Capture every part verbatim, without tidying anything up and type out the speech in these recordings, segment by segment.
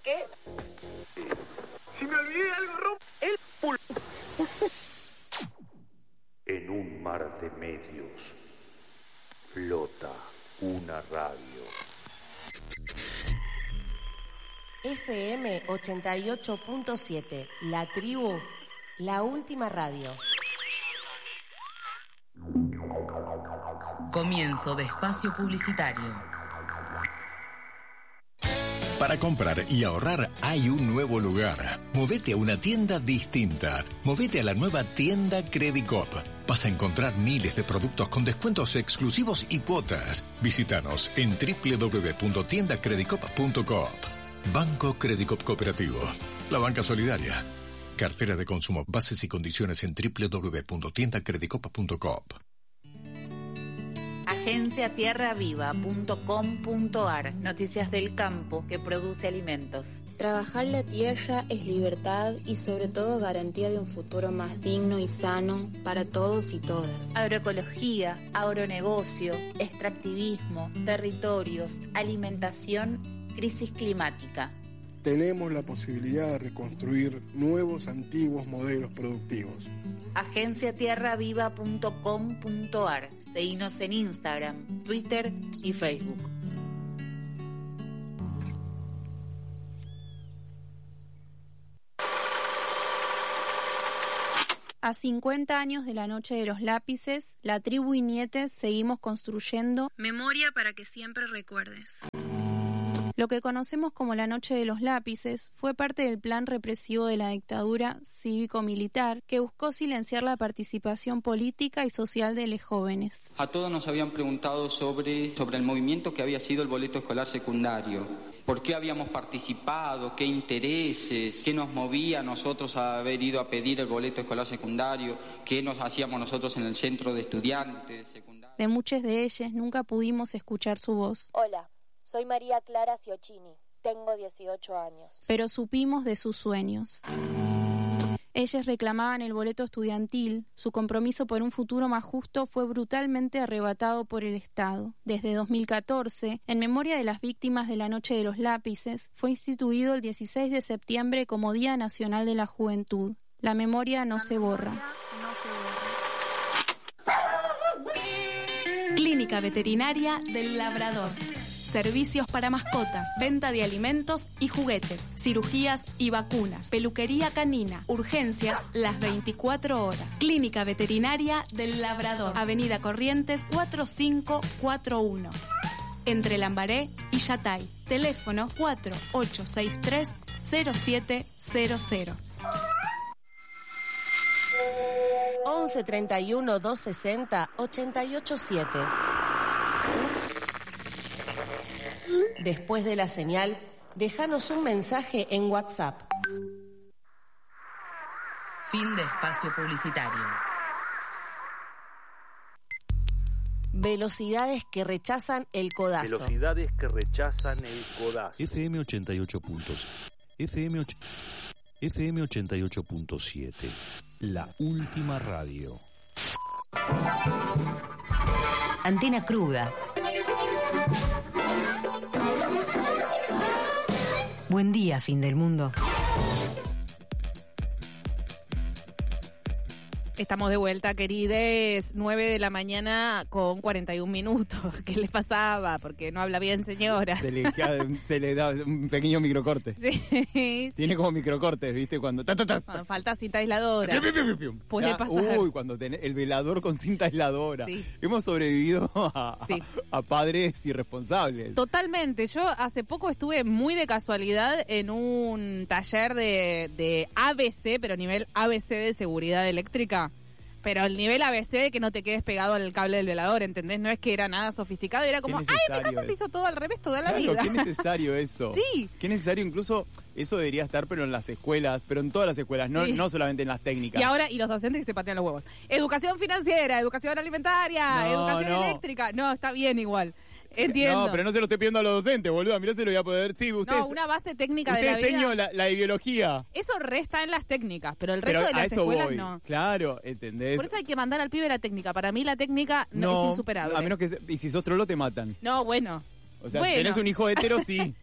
¿Qué? Si me olvidé algo, romp... El pul... En un mar de medios flota una radio. F M ochenta y ocho punto siete, La Tribu, la última radio. Comienzo de espacio publicitario. Para comprar y ahorrar hay un nuevo lugar. Movete a una tienda distinta. Movete a la nueva tienda Credicop. Vas a encontrar miles de productos con descuentos exclusivos y cuotas. Visítanos en doble u doble u doble u punto tienda credicop punto coop. Banco Credicop Cooperativo. La banca solidaria. Cartera de consumo. Bases y condiciones en doble u doble u doble u punto tienda credicop punto coop. agencia tierra viva punto com punto a r. Noticias del campo que produce alimentos. Trabajar la tierra es libertad y sobre todo garantía de un futuro más digno y sano para todos y todas. Agroecología, agronegocio, extractivismo, territorios, alimentación, crisis climática. Tenemos la posibilidad de reconstruir nuevos antiguos modelos productivos. agencia tierra viva punto com punto a r. Seguinos en Instagram, Twitter y Facebook. A cincuenta años de la Noche de los Lápices, la tribu y nietes seguimos construyendo memoria para que siempre recuerdes. Lo que conocemos como la Noche de los Lápices fue parte del plan represivo de la dictadura cívico-militar que buscó silenciar la participación política y social de los jóvenes. A todos nos habían preguntado sobre, sobre el movimiento que había sido el boleto escolar secundario. ¿Por qué habíamos participado? ¿Qué intereses? ¿Qué nos movía a nosotros a haber ido a pedir el boleto escolar secundario? ¿Qué nos hacíamos nosotros en el centro de estudiantes secundarios? De muchas de ellas nunca pudimos escuchar su voz. Hola. Soy María Clara Ciocchini, tengo dieciocho años. Pero supimos de sus sueños. Ellas reclamaban el boleto estudiantil, su compromiso por un futuro más justo fue brutalmente arrebatado por el Estado. Desde dos mil catorce, en memoria de las víctimas de la Noche de los Lápices, fue instituido el dieciséis de septiembre como Día Nacional de la Juventud. La memoria no se borra. Clínica Veterinaria del Labrador. Servicios para mascotas, venta de alimentos y juguetes, cirugías y vacunas, peluquería canina, urgencias las veinticuatro horas. Clínica Veterinaria del Labrador, Avenida Corrientes cuatro cinco cuatro uno, entre Lambaré y Yatay. Teléfono cuatro ocho seis tres cero siete cero cero. once treinta y uno doscientos sesenta ochenta y ocho siete. Después de la señal, déjanos un mensaje en WhatsApp. Fin de espacio publicitario. Velocidades que rechazan el codazo. Velocidades que rechazan el codazo. F M ochenta y ocho puntos. F M F M ochenta y ocho punto siete. La última radio. Antena cruda. Buen día, fin del mundo. Estamos de vuelta, querides. nueve de la mañana con cuarenta y un minutos. ¿Qué les pasaba? Porque no habla bien, señora. Se le, ya, se le da un pequeño microcorte. Sí, sí. Tiene como microcortes, ¿viste? Cuando... Ta, ta, ta, ta. Cuando falta cinta aisladora. Puede ya, pasar. Uy, cuando tenés el velador con cinta aisladora. Sí. Hemos sobrevivido a, sí. a, a padres irresponsables. Totalmente. Yo hace poco estuve muy de casualidad en un taller de, de A B C, pero nivel A B C de seguridad eléctrica. Pero el nivel A B C de que no te quedes pegado al cable del velador, ¿entendés? No es que era nada sofisticado, era como, ay, en mi casa se hizo todo al revés toda la claro, vida. Qué necesario eso. Sí. Qué necesario, incluso eso debería estar, pero en las escuelas, pero en todas las escuelas, no, sí. no solamente en las técnicas. Y ahora, y los docentes que se patean los huevos. Educación financiera, educación alimentaria, no, educación no. eléctrica. No, está bien igual. Entiendo. No, pero no se lo estoy pidiendo a los docentes, boludo. Mirá, se lo voy a poder. Sí, usted. No, una base técnica de la vida. Usted enseñó la, la de biología. Eso resta en las técnicas, pero el resto pero de las a eso escuelas voy. No. Claro, ¿entendés? Por eso hay que mandar al pibe la técnica. Para mí la técnica no, no es insuperable. A menos que... Y si sos trolo te matan. No, bueno. O sea, bueno. si tenés un hijo hetero, sí.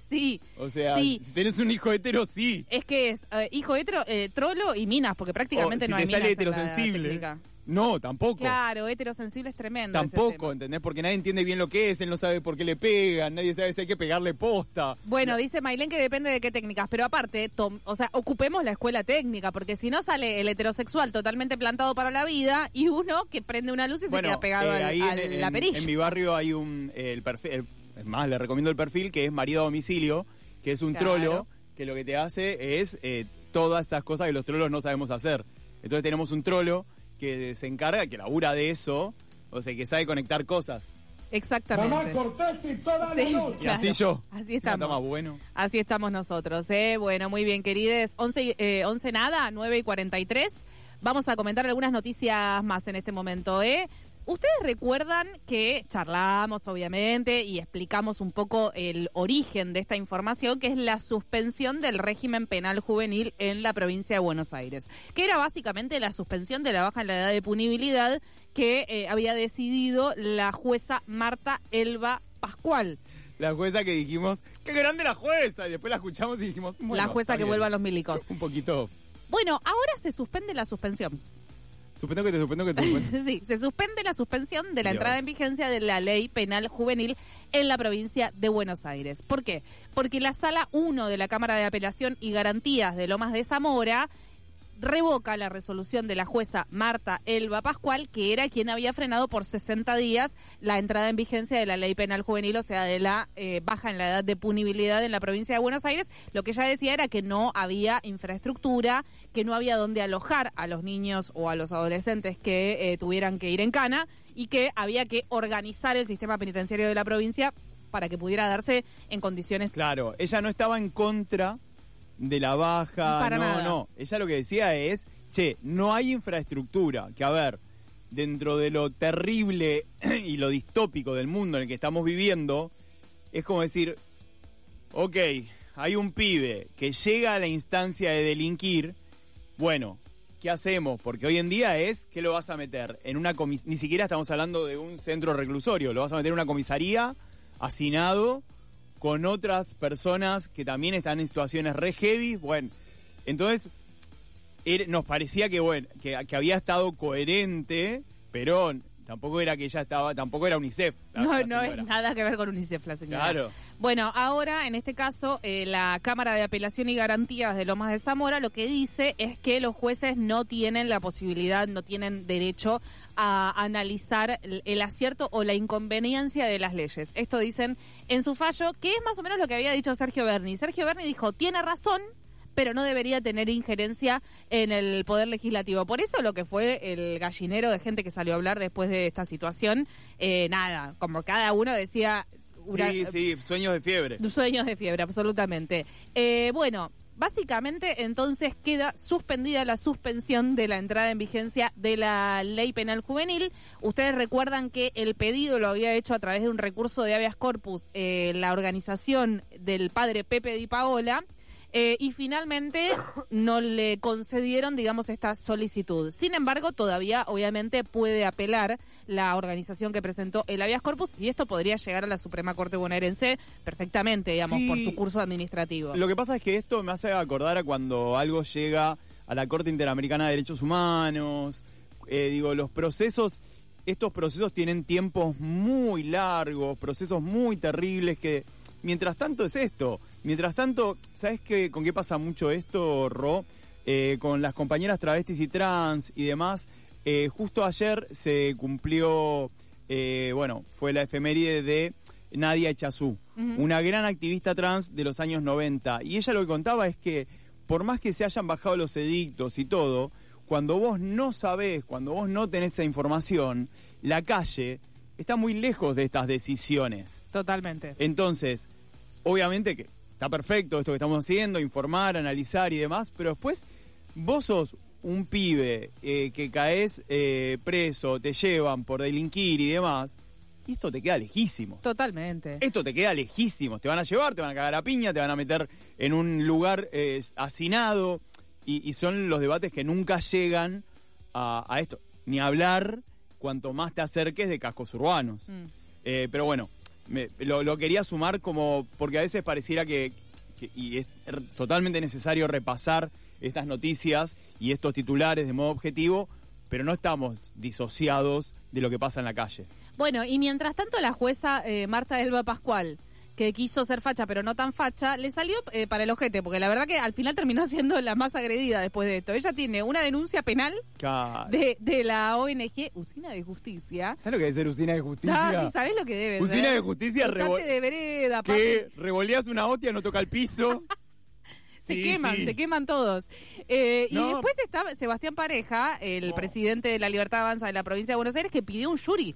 Sí. O sea, sí. si tenés un hijo hetero, sí. Es que es eh, hijo hetero, eh, trolo y minas, porque prácticamente o, si no hay te sale minas en la heterosensible. técnica. No, tampoco. Claro, heterosensible es tremendo. Tampoco, ¿entendés? Porque nadie entiende bien lo que es, él no sabe por qué le pegan, nadie sabe si hay que pegarle posta. Bueno, no. Dice Mailén que depende de qué técnicas, pero aparte, tom, o sea, ocupemos la escuela técnica, porque si no sale el heterosexual totalmente plantado para la vida y uno que prende una luz y bueno, se queda pegado eh, al, ahí al en, la en, perilla. en mi barrio hay un, eh, el perfil, eh, es más, le recomiendo el perfil que es marido a domicilio, que es un Claro. trolo, que lo que te hace es eh, todas esas cosas que los trolos no sabemos hacer. Entonces tenemos un trolo que se encarga, que labura de eso, o sea, que sabe conectar cosas. Exactamente. Mamá, cortaste toda Sí, la luz. Y así yo. Así Si no, estamos. está más bueno. Así estamos nosotros, ¿eh? Bueno, muy bien, querides. once, eh, once nada, nueve y cuarenta y tres. Vamos a comentar algunas noticias más en este momento, ¿eh? Ustedes recuerdan que charlamos, obviamente, y explicamos un poco el origen de esta información, que es la suspensión del régimen penal juvenil en la provincia de Buenos Aires, que era básicamente la suspensión de la baja en la edad de punibilidad que eh, había decidido la jueza Marta Elba Pascual. La jueza que dijimos, ¡qué grande la jueza! Y después la escuchamos y dijimos, bueno, la jueza está que bien. vuelva a los milicos. Un poquito. Bueno, ahora se suspende la suspensión. Suspendo que te suspendo que te suspendo. Sí, se suspende la suspensión de la Dios. entrada en vigencia de la ley penal juvenil en la provincia de Buenos Aires. ¿Por qué? Porque la Sala uno de la Cámara de Apelación y Garantías de Lomas de Zamora revoca la resolución de la jueza Marta Elba Pascual, que era quien había frenado por sesenta días la entrada en vigencia de la ley penal juvenil, o sea, de la eh, baja en la edad de punibilidad en la provincia de Buenos Aires. Lo que ella decía era que no había infraestructura, que no había dónde alojar a los niños o a los adolescentes que eh, tuvieran que ir en cana y que había que organizar el sistema penitenciario de la provincia para que pudiera darse en condiciones... Claro, ella no estaba en contra de la baja, Para no, nada. no. Ella lo que decía es, che, no hay infraestructura, que a ver, dentro de lo terrible y lo distópico del mundo en el que estamos viviendo, es como decir, ok, hay un pibe que llega a la instancia de delinquir, bueno, ¿qué hacemos? Porque hoy en día es, ¿qué lo vas a meter? En una comis- ni siquiera estamos hablando de un centro reclusorio, lo vas a meter en una comisaría, hacinado, con otras personas que también están en situaciones re heavy. Bueno, entonces er, nos parecía que bueno que, que había estado coherente, pero tampoco era que ella estaba, tampoco era UNICEF. La, No, la no es señora. nada que ver con UNICEF, la señora. Claro. Bueno, ahora, en este caso, eh, la Cámara de Apelación y Garantías de Lomas de Zamora lo que dice es que los jueces no tienen la posibilidad, no tienen derecho a analizar el, el acierto o la inconveniencia de las leyes. Esto dicen en su fallo, que es más o menos lo que había dicho Sergio Berni. Sergio Berni dijo, tiene razón, pero no debería tener injerencia en el Poder Legislativo. Por eso lo que fue el gallinero de gente que salió a hablar después de esta situación, eh, nada, como cada uno decía... Una, Sí, sí, sueños de fiebre. Sueños de fiebre, absolutamente. Eh, bueno, básicamente entonces queda suspendida la suspensión de la entrada en vigencia de la ley penal juvenil. Ustedes recuerdan que el pedido lo había hecho a través de un recurso de habeas corpus eh, la organización del padre Pepe Di Paola. Eh, y finalmente no le concedieron, digamos, esta solicitud. Sin embargo, todavía, obviamente, puede apelar la organización que presentó el habeas corpus y esto podría llegar a la Suprema Corte bonaerense perfectamente, digamos, Sí. por su curso administrativo. Lo que pasa es que esto me hace acordar a cuando algo llega a la Corte Interamericana de Derechos Humanos. Eh, digo, los procesos, estos procesos tienen tiempos muy largos, procesos muy terribles que, mientras tanto, es esto. Mientras tanto, ¿sabes qué, con qué pasa mucho esto, Ro? Eh, con las compañeras travestis y trans y demás. Eh, justo ayer se cumplió, eh, bueno, fue la efeméride de Nadia Echazú, Ujú. una gran activista trans de los años noventa. Y ella lo que contaba es que, por más que se hayan bajado los edictos y todo, cuando vos no sabés, cuando vos no tenés esa información, la calle está muy lejos de estas decisiones. Totalmente. Entonces, obviamente que está perfecto esto que estamos haciendo, informar, analizar y demás, pero después vos sos un pibe eh, que caes eh, preso, te llevan por delinquir y demás, y esto te queda lejísimo. Totalmente. Esto te queda lejísimo. Te van a llevar, te van a cagar a piña, te van a meter en un lugar eh, hacinado, y, y son los debates que nunca llegan a, a esto. Ni hablar cuanto más te acerques de cascos urbanos. Mm. Eh, pero bueno, me, lo, lo quería sumar como porque a veces pareciera que, que y es totalmente necesario repasar estas noticias y estos titulares de modo objetivo, pero no estamos disociados de lo que pasa en la calle. Bueno, y mientras tanto la jueza eh, Marta Elba Pascual, que quiso ser facha pero no tan facha, le salió eh, para el ojete, porque la verdad que al final terminó siendo la más agredida después de esto. Ella tiene una denuncia penal de, de la O N G Usina de Justicia. ¿Sabes lo que debe ser Usina de Justicia? Ah, sí, ¿sabés lo que debe Usina ser? de Justicia revol... de vereda, que revoleas una hostia, no toca el piso. Se sí, queman, sí. se queman todos. Eh, no. Y después está Sebastián Pareja, el no. presidente de la Libertad Avanza de la provincia de Buenos Aires, que pidió un jury.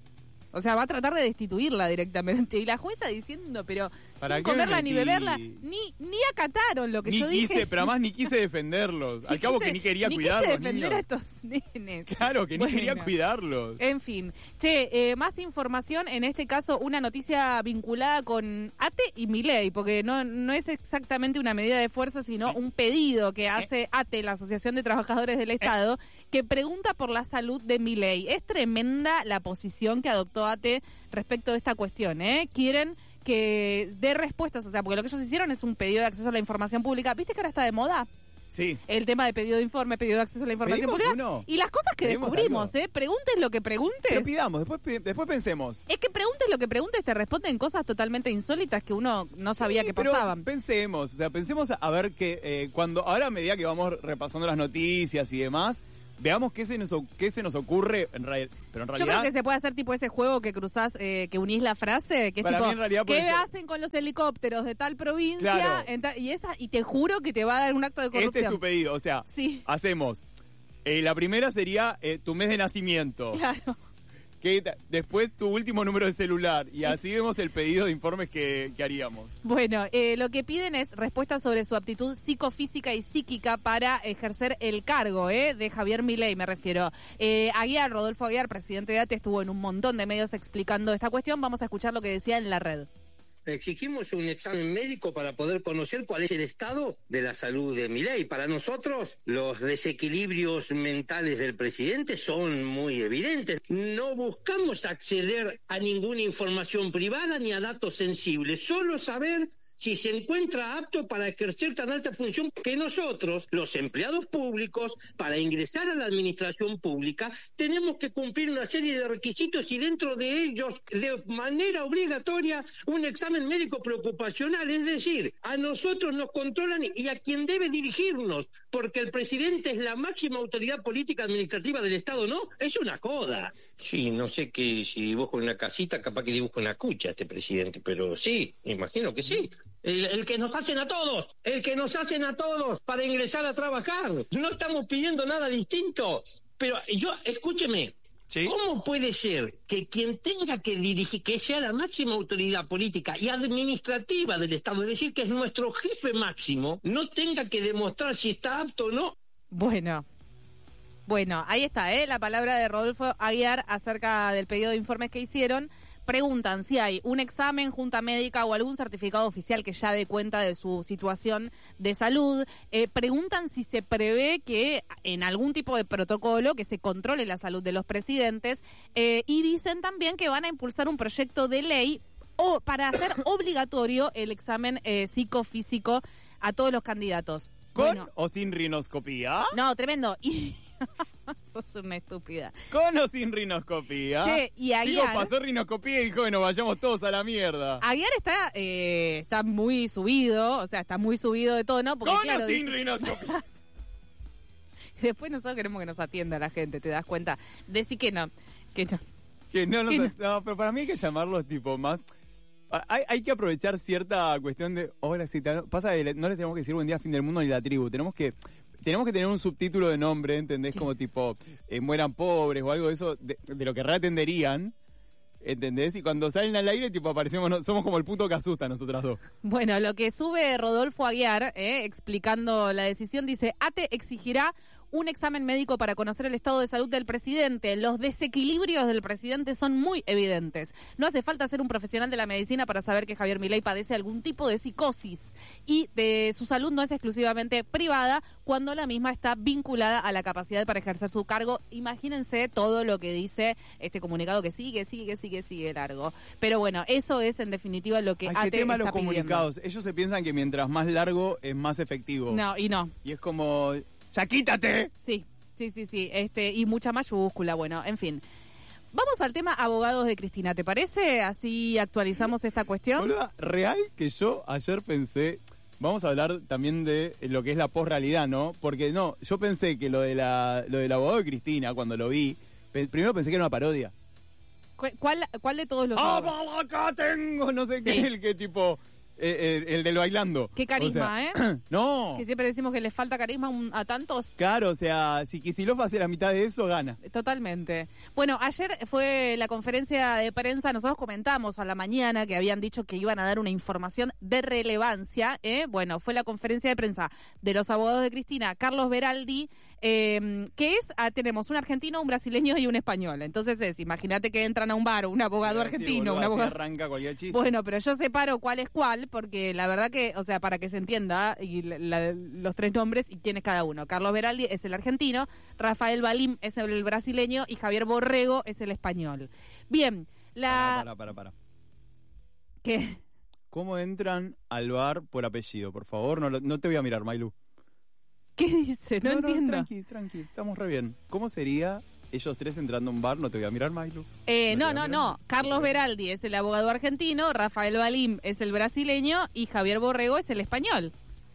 O sea, va a tratar de destituirla directamente. Y la jueza diciendo, pero sin comerla ni beberla, ni ni acataron lo que ni yo quise, dije. Pero además ni quise defenderlos. Al ni cabo quise, que ni quería ni cuidarlos. Ni quise defender niños. a estos nenes. Claro, que ni bueno. quería cuidarlos. En fin. Che, eh, más información, en este caso una noticia vinculada con ATE y Milei, porque no, no es exactamente una medida de fuerza, sino un pedido que hace ATE, la Asociación de Trabajadores del Estado, que pregunta por la salud de Milei. Es tremenda la posición que adoptó ATE respecto de esta cuestión, ¿eh? Quieren que dé respuestas, o sea, porque lo que ellos hicieron es un pedido de acceso a la información pública. ¿Viste que ahora está de moda? Sí. El tema de pedido de informe, pedido de acceso a la información pública. Uno? Y las cosas que descubrimos, algo? ¿eh? Preguntes lo que preguntes. Pero pidamos, después, después pensemos. Es que preguntes lo que preguntes, te responden cosas totalmente insólitas que uno no sabía sí, que pero pasaban. Pensemos, o sea, pensemos a ver que eh, cuando, ahora a medida que vamos repasando las noticias y demás, veamos qué se nos, qué se nos ocurre, en ra- pero en realidad... Yo creo que se puede hacer tipo ese juego que cruzás, eh, que unís la frase, que es para tipo, mí en realidad ¿qué ser... hacen con los helicópteros de tal provincia? Claro. En ta- y esa y te juro que te va a dar un acto de corrupción. Este es tu pedido, o sea, sí. hacemos, eh, la primera sería eh, tu mes de nacimiento. Claro. Que t- después tu último número de celular y así vemos el pedido de informes que, que haríamos. Bueno, eh, lo que piden es respuestas sobre su aptitud psicofísica y psíquica para ejercer el cargo, ¿eh? De Javier Milei, me refiero. Eh, Aguiar, Rodolfo Aguiar, presidente de ATE, estuvo en un montón de medios explicando esta cuestión. Vamos a escuchar lo que decía en la red. Exigimos un examen médico para poder conocer cuál es el estado de la salud de Milei. Para nosotros, los desequilibrios mentales del presidente son muy evidentes. No buscamos acceder a ninguna información privada ni a datos sensibles, solo saber si se encuentra apto para ejercer tan alta función que nosotros, los empleados públicos, para ingresar a la administración pública, tenemos que cumplir una serie de requisitos y dentro de ellos, de manera obligatoria, un examen médico preocupacional. Es decir, a nosotros nos controlan y a quien debe dirigirnos, porque el presidente es la máxima autoridad política administrativa del Estado, ¿no? Es una joda. Sí, no sé que si dibujo una casita, capaz que dibujo una cucha este presidente, pero sí, imagino que sí. El, el que nos hacen a todos, el que nos hacen a todos para ingresar a trabajar. No estamos pidiendo nada distinto, pero yo, escúcheme, ¿sí? ¿Cómo puede ser que quien tenga que dirigir, que sea la máxima autoridad política y administrativa del Estado, es decir, que es nuestro jefe máximo, no tenga que demostrar si está apto o no? Bueno. Bueno, ahí está, ¿eh? La palabra de Rodolfo Aguiar acerca del pedido de informes que hicieron. Preguntan si hay un examen, junta médica o algún certificado oficial que ya dé cuenta de su situación de salud. Eh, preguntan si se prevé que en algún tipo de protocolo que se controle la salud de los presidentes. Eh, y dicen también que van a impulsar un proyecto de ley o para hacer obligatorio el examen eh, psicofísico a todos los candidatos. ¿Con bueno, o sin rinoscopía? No, tremendo. Y sos una estúpida. ¿Con o sin rinoscopía? Che, y Aguiar... Chico, pasó rinoscopía y dijo, bueno, vayamos todos a la mierda. Aguiar está eh, está muy subido, o sea, está muy subido de todo, ¿no? Porque, ¿Con claro, o sin dice... rinoscopía? Después nosotros queremos que nos atienda la gente, ¿te das cuenta? Decí que no, que no. Que no, no, que no, no, pero para mí hay que llamarlos tipo más... Hay, hay que aprovechar cierta cuestión de... Hola, sí, pasa que no les tenemos que decir buen día, fin del mundo ni la tribu. Tenemos que tenemos que tener un subtítulo de nombre, ¿entendés? Como tipo, eh, mueran pobres o algo de eso, de, de lo que reatenderían, ¿entendés? Y cuando salen al aire, tipo, aparecemos, no, somos como el puto que asusta nosotras dos. Bueno, lo que sube Rodolfo Aguiar, eh, explicando la decisión, dice, ATE exigirá un examen médico para conocer el estado de salud del presidente. Los desequilibrios del presidente son muy evidentes. No hace falta ser un profesional de la medicina para saber que Javier Milei padece algún tipo de psicosis y de su salud no es exclusivamente privada cuando la misma está vinculada a la capacidad para ejercer su cargo. Imagínense todo lo que dice este comunicado que sigue, sigue, sigue, sigue largo. Pero bueno, eso es en definitiva lo que Ay, A T qué tema está los comunicados. pidiendo. Ellos se piensan que mientras más largo es más efectivo. No, y no. Y es como, ¡ya quítate! Sí, sí, sí, sí. Este, y mucha mayúscula, bueno, en fin. Vamos al tema abogados de Cristina, ¿te parece? Así actualizamos esta cuestión. Boluda, real que yo ayer pensé, vamos a hablar también de lo que es la posrealidad, ¿no? Porque no, yo pensé que lo de la lo del abogado de Cristina, cuando lo vi, pe- primero pensé que era una parodia. ¿Cu- ¿Cuál, cuál de todos los ¡Ah, abogados? acá tengo! No sé Sí. qué, el que tipo, eh, eh, el del bailando. Qué carisma, O sea, ¿eh? No. Que siempre decimos que les falta carisma un- a tantos. Claro, o sea, si Kicillof hace la mitad de eso, gana. Totalmente. Bueno, ayer fue la conferencia de prensa, nosotros comentamos a la mañana que habían dicho que iban a dar una información de relevancia, ¿eh? Bueno, fue la conferencia de prensa de los abogados de Cristina, Carlos Beraldi, eh, que es, ah, tenemos un argentino, un brasileño y un español. Entonces es, imagínate que entran a un bar, un abogado Iba a decir, argentino, boludo, un así abogado... arranca cualquier chiste. Bueno, pero yo separo cuál es cuál, porque la verdad que, o sea, para que se entienda, y la- la- los tres nombres y quién es cada uno. Carlos Beraldi es el argentino, Rafael Balim es el brasileño y Javier Borrego es el español. Bien, la... Para, para, para. ¿Qué? ¿Cómo entran al bar por apellido? Por favor, no, lo- no te voy a mirar, Mailu. ¿Qué dice? No, entiendo. tranqui, tranqui, estamos re bien. ¿Cómo sería ellos tres entrando a un bar? No te voy a mirar, Mailu. Eh, no, te voy a no, mirar. no. Carlos Beraldi es el abogado argentino, Rafael Balim es el brasileño y Javier Borrego es el español.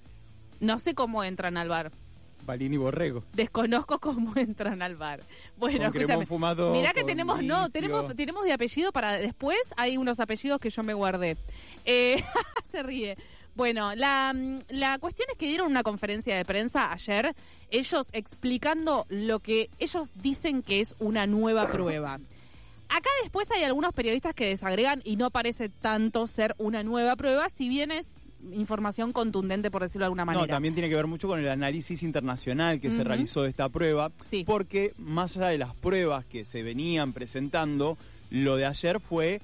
No sé cómo entran al bar. Balín y Borrego. Desconozco cómo entran al bar. Bueno, Con cremón escúchame. fumado, Mirá que con tenemos, no, vicio. tenemos, tenemos de apellido para después. Hay unos apellidos que yo me guardé. Eh, se ríe. Bueno, la, la cuestión es que dieron una conferencia de prensa ayer, ellos explicando lo que ellos dicen que es una nueva prueba. Acá después hay algunos periodistas que desagregan y no parece tanto ser una nueva prueba, si bien es información contundente, por decirlo de alguna manera. No, también tiene que ver mucho con el análisis internacional que se Ujú. realizó de esta prueba, Sí. porque más allá de las pruebas que se venían presentando, lo de ayer fue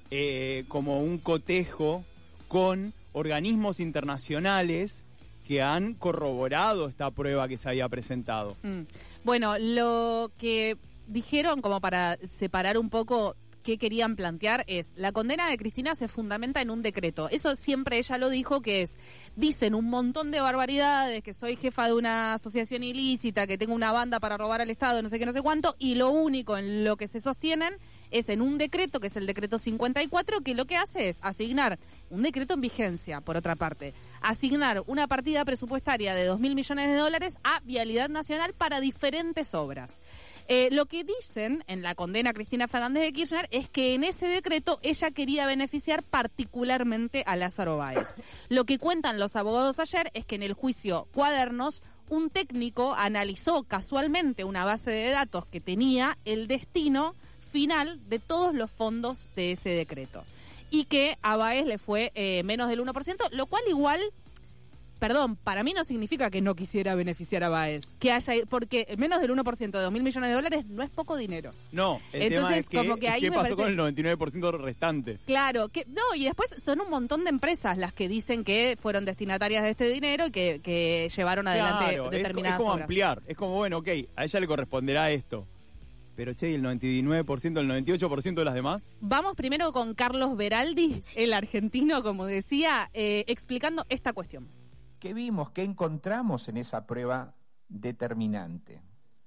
eh, como un cotejo con organismos internacionales que han corroborado esta prueba que se había presentado. Mm. Bueno, lo que dijeron, como para separar un poco qué querían plantear, es la condena de Cristina se fundamenta en un decreto. Eso siempre ella lo dijo, que es, dicen un montón de barbaridades, que soy jefa de una asociación ilícita, que tengo una banda para robar al Estado, no sé qué, no sé cuánto, y lo único en lo que se sostienen es en un decreto, que es el decreto cincuenta y cuatro, que lo que hace es asignar, un decreto en vigencia, por otra parte, asignar una partida presupuestaria de dos mil millones de dólares a Vialidad Nacional para diferentes obras. Eh, lo que dicen en la condena a Cristina Fernández de Kirchner es que en ese decreto ella quería beneficiar particularmente a Lázaro Báez. Lo que cuentan los abogados ayer es que en el juicio Cuadernos, un técnico analizó casualmente una base de datos que tenía el destino final de todos los fondos de ese decreto. Y que a Báez le fue eh, menos del uno por ciento, lo cual igual... Perdón, para mí no significa que no quisiera beneficiar a Baez, que haya, porque menos del uno por ciento de dos mil millones de dólares no es poco dinero. No, el Entonces, tema es que, como que ahí ¿qué me pasó parece- con el noventa y nueve por ciento restante? Claro, que no, y después son un montón de empresas las que dicen que fueron destinatarias de este dinero y que, que llevaron adelante Claro, es, determinadas es como obras. ampliar, es como, bueno, ok, a ella le corresponderá esto. Pero, che, ¿y el noventa y nueve por ciento, el noventa y ocho por ciento de las demás? Vamos primero con Carlos Beraldi, el argentino, como decía, eh, explicando esta cuestión. ¿Qué vimos? ¿Qué encontramos en esa prueba determinante?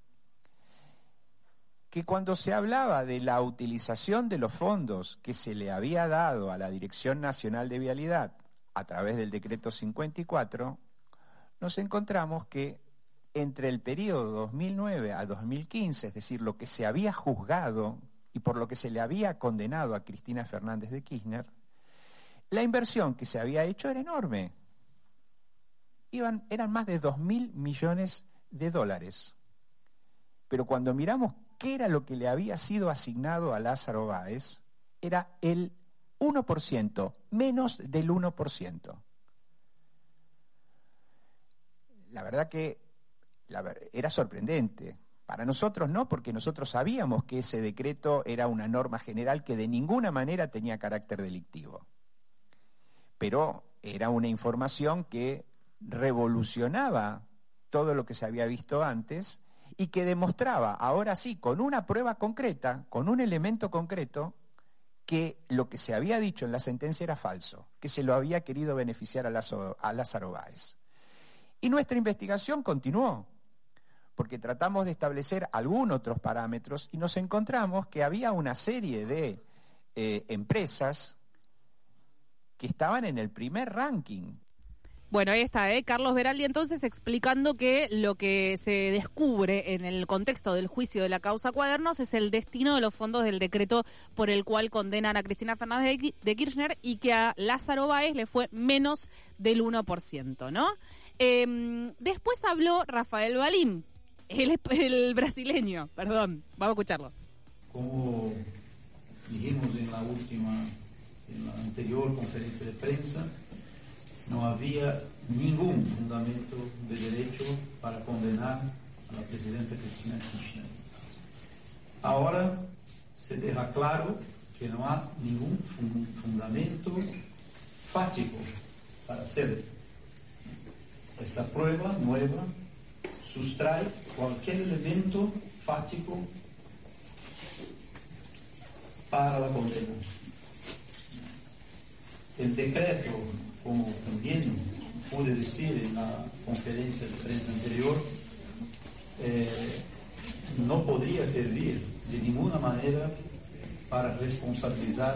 Que cuando se hablaba de la utilización de los fondos que se le había dado a la Dirección Nacional de Vialidad a través del decreto cincuenta y cuatro, nos encontramos que entre el periodo dos mil nueve a dos mil quince, es decir, lo que se había juzgado y por lo que se le había condenado a Cristina Fernández de Kirchner, la inversión que se había hecho era enorme. Iban, eran más de dos mil millones de dólares. Pero cuando miramos qué era lo que le había sido asignado a Lázaro Báez, era el uno por ciento, menos del uno por ciento. La verdad que la, era sorprendente. Para nosotros no, porque nosotros sabíamos que ese decreto era una norma general que de ninguna manera tenía carácter delictivo. Pero era una información que revolucionaba todo lo que se había visto antes y que demostraba, ahora sí, con una prueba concreta, con un elemento concreto, que lo que se había dicho en la sentencia era falso, que se lo había querido beneficiar a Lázaro, a Lázaro Báez. Y nuestra investigación continuó, porque tratamos de establecer algunos otros parámetros y nos encontramos que había una serie de eh, empresas que estaban en el primer ranking. Bueno, ahí está, ¿eh? Carlos Veraldi entonces explicando que lo que se descubre en el contexto del juicio de la causa Cuadernos es el destino de los fondos del decreto por el cual condenan a Cristina Fernández de Kirchner y que a Lázaro Báez le fue menos del uno por ciento, ¿no? Eh, después habló Rafael Balim, el, el brasileño, perdón, vamos a escucharlo. Como dijimos en la última, en la anterior conferencia de prensa, no había ningún fundamento de derecho para condenar a la presidenta Cristina Kirchner. Ahora se deja claro que no hay ningún fundamento fáctico para hacerlo. Esa prueba nueva sustrae cualquier elemento fáctico para la condena. El decreto, como también pude decir en la conferencia de prensa anterior, eh, no podría servir de ninguna manera para responsabilizar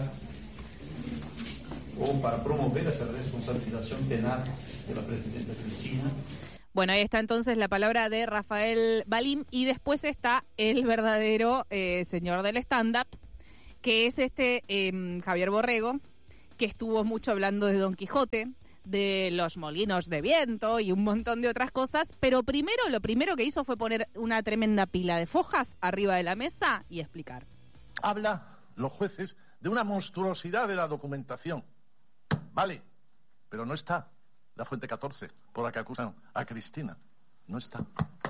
o para promover esa responsabilización penal de la presidenta Cristina. Bueno, ahí está entonces la palabra de Rafael Balim y después está el verdadero eh, señor del stand-up, que es este eh, Javier Borrego, que estuvo mucho hablando de Don Quijote, de los molinos de viento y un montón de otras cosas, pero primero, lo primero que hizo fue poner una tremenda pila de fojas arriba de la mesa y explicar. Habla los jueces de una monstruosidad de la documentación. Vale, pero no está la fuente catorce por la que acusan a Cristina. No está.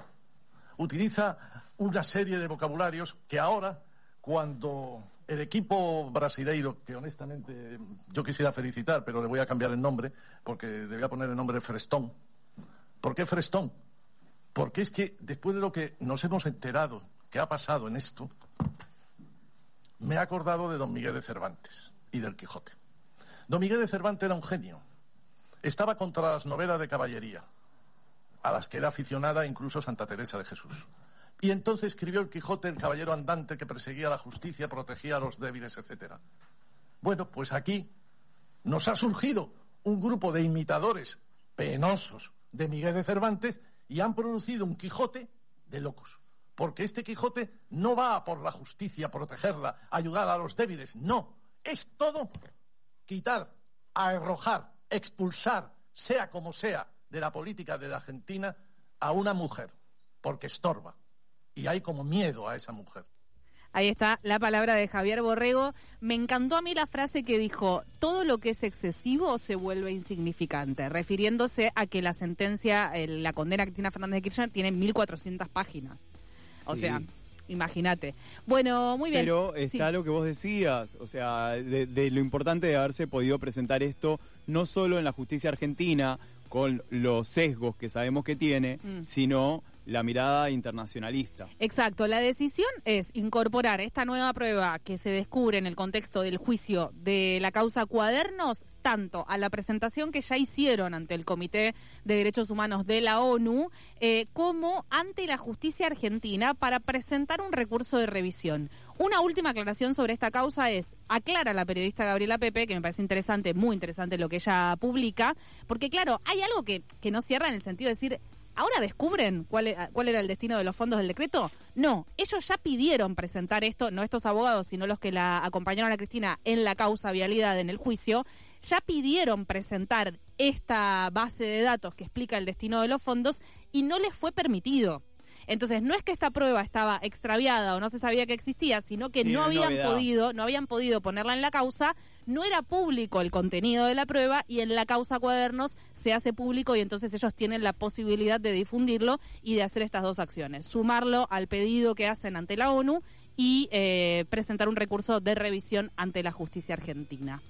Utiliza una serie de vocabularios que ahora, cuando el equipo brasileiro, que honestamente yo quisiera felicitar, pero le voy a cambiar el nombre, porque le voy a poner el nombre Frestón. ¿Por qué Frestón? Porque es que después de lo que nos hemos enterado que ha pasado en esto, me he acordado de don Miguel de Cervantes y del Quijote. Don Miguel de Cervantes era un genio. Estaba contra las novelas de caballería, a las que era aficionada incluso Santa Teresa de Jesús. Y entonces escribió el Quijote, el caballero andante que perseguía la justicia, protegía a los débiles, etcétera. Bueno, pues aquí nos ha surgido un grupo de imitadores penosos de Miguel de Cervantes y han producido un Quijote de locos. Porque este Quijote no va a por la justicia, protegerla, ayudar a los débiles. No, es todo quitar, arrojar, expulsar, sea como sea, de la política de la Argentina a una mujer, porque estorba. Y hay como miedo a esa mujer. Ahí está la palabra de Javier Borrego. Me encantó a mí la frase que dijo, todo lo que es excesivo se vuelve insignificante, refiriéndose a que la sentencia, eh, la condena a Cristina Fernández de Kirchner tiene mil cuatrocientas páginas. O Sí. sea, imagínate. Bueno, muy bien. Pero está Sí. lo que vos decías, o sea, de, de lo importante de haberse podido presentar esto, no solo en la justicia argentina, con los sesgos que sabemos que tiene, Mm. sino la mirada internacionalista. Exacto, la decisión es incorporar esta nueva prueba que se descubre en el contexto del juicio de la causa Cuadernos, tanto a la presentación que ya hicieron ante el Comité de Derechos Humanos de la ONU, eh, como ante la justicia argentina para presentar un recurso de revisión. Una última aclaración sobre esta causa es, aclara la periodista Gabriela Pepe, que me parece interesante, muy interesante lo que ella publica, porque claro, hay algo que, que no cierra en el sentido de decir, ¿ahora descubren cuál, e- cuál era el destino de los fondos del decreto? No, ellos ya pidieron presentar esto, no estos abogados, sino los que la acompañaron a Cristina en la causa vialidad en el juicio, ya pidieron presentar esta base de datos que explica el destino de los fondos y no les fue permitido. Entonces, no es que esta prueba estaba extraviada o no se sabía que existía, sino que Sí, no no habían novedad. podido, no habían podido ponerla en la causa, no era público el contenido de la prueba y en la causa Cuadernos se hace público y entonces ellos tienen la posibilidad de difundirlo y de hacer estas dos acciones, sumarlo al pedido que hacen ante la ONU y eh, presentar un recurso de revisión ante la justicia argentina.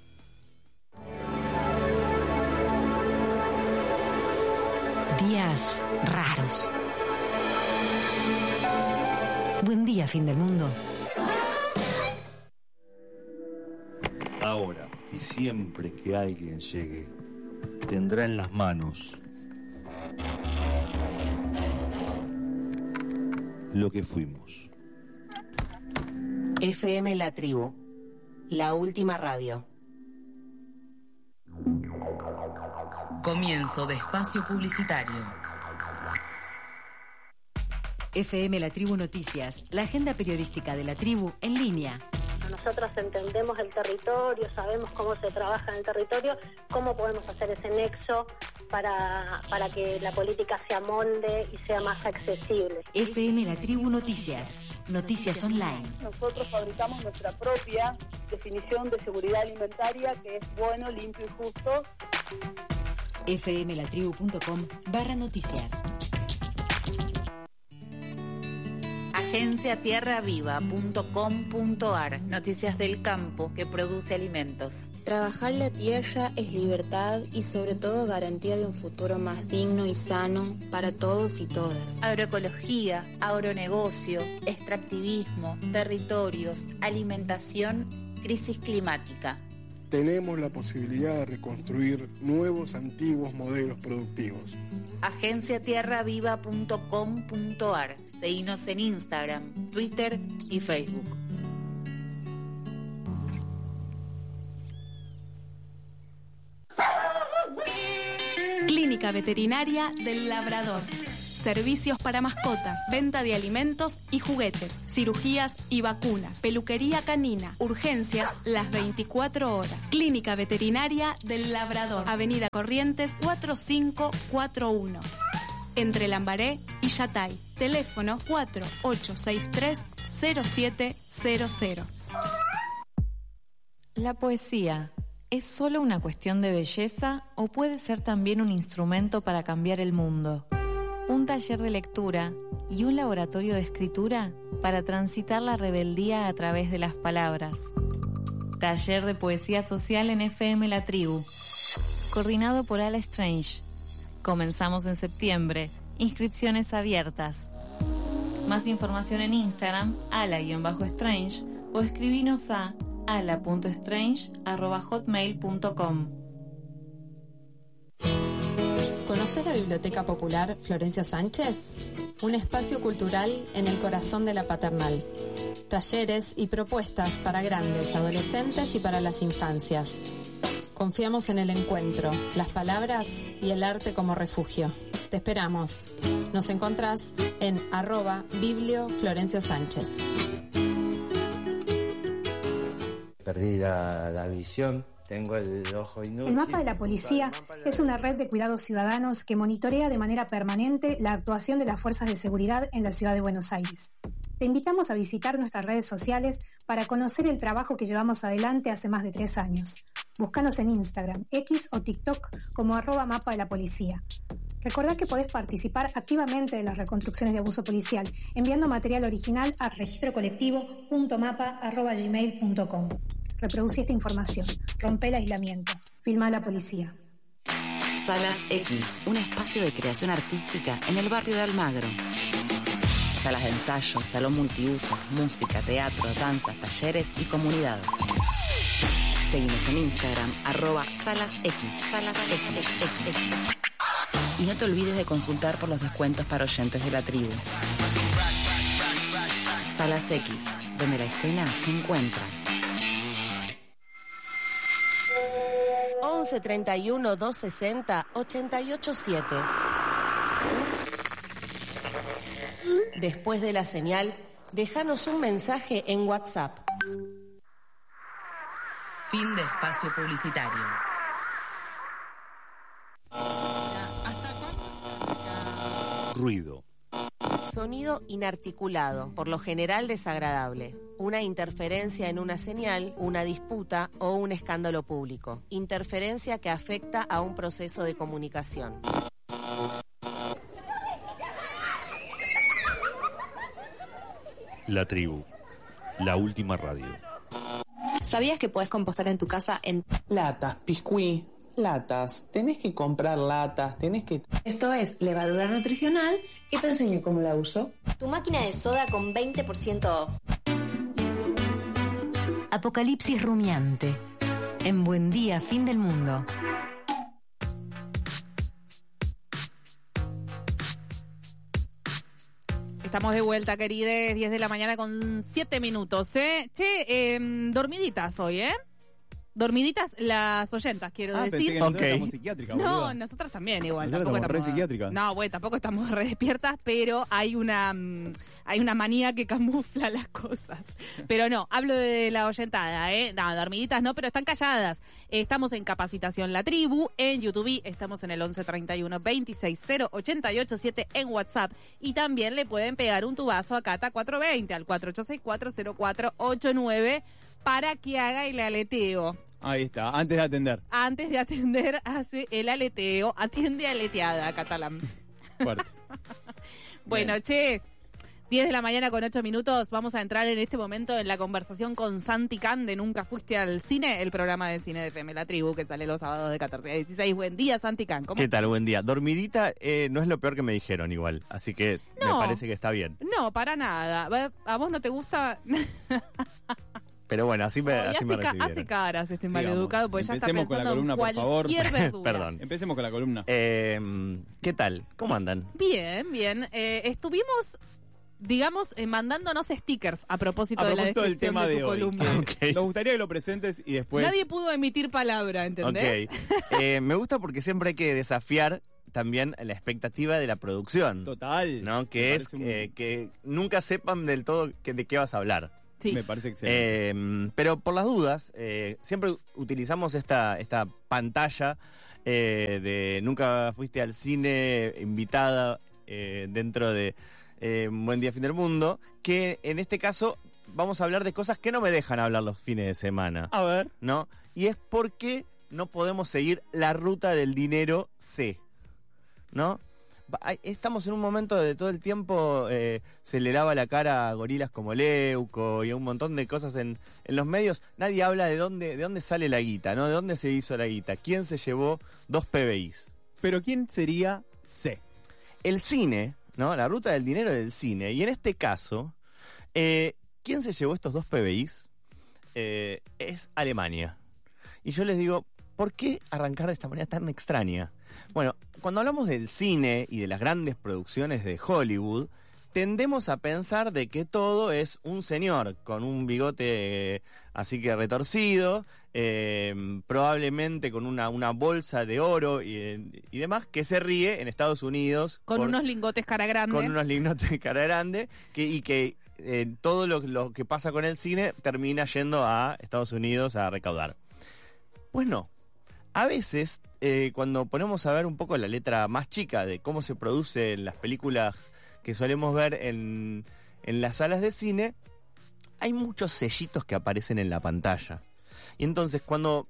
Días raros. Buen día, fin del mundo. Ahora y siempre que alguien llegue, tendrá en las manos lo que fuimos. F M La Tribu, la última radio. Comienzo de espacio publicitario. F M La Tribu Noticias, la agenda periodística de la tribu en línea. Nosotros entendemos el territorio, sabemos cómo se trabaja en el territorio, cómo podemos hacer ese nexo para, para que la política se amolde y sea más accesible. F M La Tribu Noticias, noticias online. Nosotros fabricamos nuestra propia definición de seguridad alimentaria, que es bueno, limpio y justo. fmlatribu.com barra noticias. agencia tierra viva punto com punto ar, noticias del campo que produce alimentos. Trabajar la tierra es libertad y sobre todo garantía de un futuro más digno y sano para todos y todas. Agroecología, agronegocio, extractivismo, territorios, alimentación, crisis climática. Tenemos la posibilidad de reconstruir nuevos antiguos modelos productivos. agencia tierra viva punto com punto ar. Seguinos en Instagram, Twitter y Facebook. Clínica Veterinaria del Labrador. Servicios para mascotas, venta de alimentos y juguetes, cirugías y vacunas, peluquería canina, urgencias las veinticuatro horas. Clínica Veterinaria del Labrador, Avenida Corrientes cuatro cinco cuatro uno. Entre Lambaré y Yatay. Teléfono cuatro ocho seis tres cero siete cero cero. ¿La poesía es solo una cuestión de belleza o puede ser también un instrumento para cambiar el mundo? Un taller de lectura y un laboratorio de escritura para transitar la rebeldía a través de las palabras. Taller de poesía social en F M La Tribu. Coordinado por Ala Strange. Comenzamos en septiembre. Inscripciones abiertas. Más información en Instagram, ala-strange, o escribinos a ala punto strange arroba hotmail punto com. ¿Conoces la Biblioteca Popular Florencio Sánchez? Un espacio cultural en el corazón de la paternal. Talleres y propuestas para grandes, adolescentes y para las infancias. Confiamos en el encuentro, las palabras y el arte como refugio. Te esperamos. Nos encontrás en arroba biblio Florencio Sánchez. Perdí la, la visión, tengo el ojo inútil. El Mapa de la Policía es una red de cuidados ciudadanos que monitorea de manera permanente la actuación de las fuerzas de seguridad en la ciudad de Buenos Aires. Te invitamos a visitar nuestras redes sociales para conocer el trabajo que llevamos adelante hace más de tres años. Búscanos en Instagram, X o TikTok como arroba Mapa de la Policía. Recordá que podés participar activamente de las reconstrucciones de abuso policial enviando material original a registro colectivo punto mapa arroba gmail punto com. Reproducí esta información. Rompe el aislamiento. Filma a la policía. Salas X, un espacio de creación artística en el barrio de Almagro. Salas de ensayo, salón multiuso, música, teatro, danzas, talleres y comunidad. Seguinos en Instagram, arroba salasx, salas X. Y no te olvides de consultar por los descuentos para oyentes de la tribu. Salas X, donde la escena se encuentra. once treinta y uno doscientos sesenta ochenta y ocho siete. Después de la señal, déjanos un mensaje en WhatsApp. Fin de espacio publicitario. Ruido, Sonido inarticulado, por lo general desagradable. Una interferencia en una señal, una disputa o un escándalo público. Interferencia que afecta a un proceso de comunicación. La tribu, la última radio. ¿Sabías que podés compostar en tu casa en latas, piscuí, latas? Tenés que comprar latas, tenés que... Esto es levadura nutricional y te enseño cómo la uso. Tu máquina de soda con veinte por ciento off. Apocalipsis rumiante. En Buen Día, Fin del Mundo. Estamos de vuelta, querides, diez de la mañana con siete minutos, ¿eh? Che, eh, dormiditas hoy, ¿eh? Dormiditas las oyentas, quiero ah, decir. Pensé que nosotros okay. estamos psiquiátricas, No, boludo. nosotras también igual. Nosotros tampoco estamos re psiquiátricas. No, güey, tampoco estamos re despiertas, pero hay una um, hay una manía que camufla las cosas. Pero no, hablo de la oyentada, ¿eh? No, dormiditas no, pero están calladas. Estamos en Capacitación La Tribu, en YouTube, estamos en el once treinta y uno veintiséis cero ochenta y ocho siete en WhatsApp. Y también le pueden pegar un tubazo a Cata cuatrocientos veinte al cuatro ocho seis cuatro cero cuatro ocho nueve para que haga el aleteo. Ahí está, antes de atender. Antes de atender, hace el aleteo. Atiende aleteada, Catalán. Fuerte. Bueno, Bien. Che, diez de la mañana con ocho minutos. Vamos a entrar en este momento en la conversación con Santi Can de Nunca Fuiste al Cine, el programa de cine de F M La Tribu, que sale los sábados de catorce a dieciséis. Buen día, Santi Can. ¿Cómo ¿Qué tal? Buen día. Dormidita eh, no es lo peor que me dijeron igual, así que no, me parece que está bien. No, para nada. ¿A vos no te gusta...? Pero bueno, así me, no, así hace, me ca- hace caras este maleducado, porque ya está pensando con la columna, en por favor. verdura. Perdón. Empecemos con la columna. Eh, ¿Qué tal? ¿Cómo andan? Bien, bien. Eh, estuvimos, digamos, eh, mandándonos stickers a propósito, a de propósito la descripción del tema de tu de hoy. columna. Okay. Nos gustaría que lo presentes y después... Nadie pudo emitir palabra, ¿entendés? Ok. Eh, me gusta porque siempre hay que desafiar también la expectativa de la producción. Total. ¿No? Que es muy... eh, que nunca sepan del todo que, de qué vas a hablar. Sí. Me parece excelente. Eh, pero por las dudas, eh, siempre utilizamos esta, esta pantalla eh, de Nunca Fuiste al Cine, invitada eh, dentro de eh, Buen Día, Fin del Mundo, que en este caso vamos a hablar de cosas que no me dejan hablar los fines de semana. A ver. ¿No? Y es porque no podemos seguir la ruta del dinero C, ¿no? Estamos en un momento de todo el tiempo eh, se le lava la cara a gorilas como Leuco y un montón de cosas en, en los medios. Nadie habla de dónde, de dónde sale la guita, ¿no? De dónde se hizo la guita. ¿Quién se llevó dos P B Is? Pero ¿quién sería C? El cine, ¿no? La ruta del dinero del cine. Y en este caso, eh, ¿quién se llevó estos dos P B Is? Eh, es Alemania. Y yo les digo, ¿por qué arrancar de esta manera tan extraña? Bueno, cuando hablamos del cine y de las grandes producciones de Hollywood, tendemos a pensar de que todo es un señor con un bigote eh, así que retorcido, eh, probablemente con una, una bolsa de oro y, y demás, que se ríe en Estados Unidos. Con por, unos lingotes cara grande. Con unos lingotes cara grande, que, y que eh, todo lo, lo que pasa con el cine termina yendo a Estados Unidos a recaudar. Pues no. A veces, eh, cuando ponemos a ver un poco la letra más chica de cómo se producen las películas que solemos ver en, en las salas de cine, hay muchos sellitos que aparecen en la pantalla. Y entonces, cuando,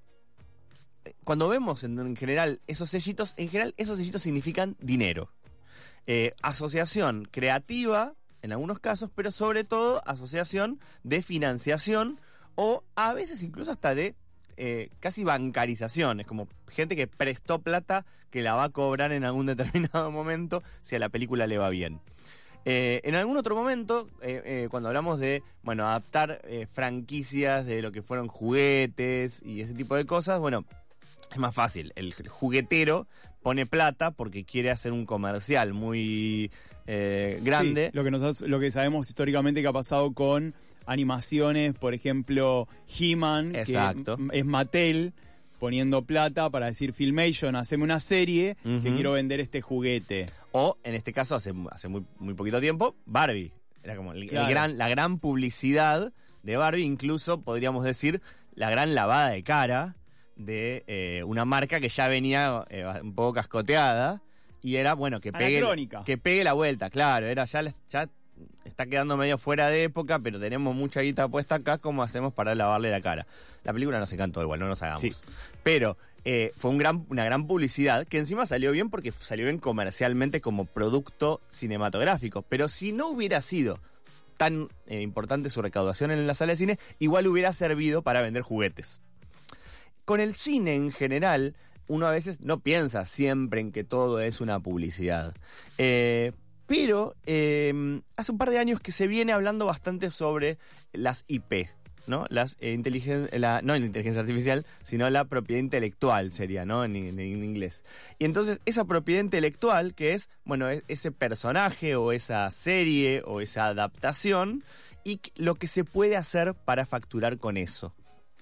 cuando vemos en, en general esos sellitos, en general esos sellitos significan dinero. Eh, asociación creativa, en algunos casos, pero sobre todo asociación de financiación o a veces incluso hasta de Eh, casi bancarización, es como gente que prestó plata que la va a cobrar en algún determinado momento si a la película le va bien. Eh, en algún otro momento, eh, eh, cuando hablamos de, bueno, adaptar eh, franquicias de lo que fueron juguetes y ese tipo de cosas, bueno, es más fácil. El, el juguetero pone plata porque quiere hacer un comercial muy eh, grande. Sí, lo que nos, lo que sabemos históricamente que ha pasado con animaciones, por ejemplo, He-Man, Exacto. que es Mattel poniendo plata para decir Filmation, haceme una serie uh-huh. que quiero vender este juguete. O, en este caso, hace, hace muy, muy poquito tiempo, Barbie. Era como el, claro. el gran, la gran publicidad de Barbie, incluso podríamos decir la gran lavada de cara de eh, una marca que ya venía eh, un poco cascoteada Y era, bueno, que pegue, que pegue la vuelta, claro. Era ya, ya está quedando medio fuera de época, pero tenemos mucha guita puesta acá, ¿cómo hacemos para lavarle la cara? La película nos encantó igual, no nos hagamos. Sí. Pero eh, fue un gran, una gran publicidad, que encima salió bien porque salió bien comercialmente como producto cinematográfico. Pero si no hubiera sido tan eh, importante su recaudación en la sala de cine, igual hubiera servido para vender juguetes. Con el cine en general, uno a veces no piensa siempre en que todo es una publicidad. Eh, pero eh, hace un par de años que se viene hablando bastante sobre las I P, ¿no? Las eh, inteligen- la, no la inteligencia artificial, sino la propiedad intelectual sería, ¿no? En, en, en inglés. Y entonces esa propiedad intelectual, que es, bueno, es ese personaje o esa serie o esa adaptación, y lo que se puede hacer para facturar con eso.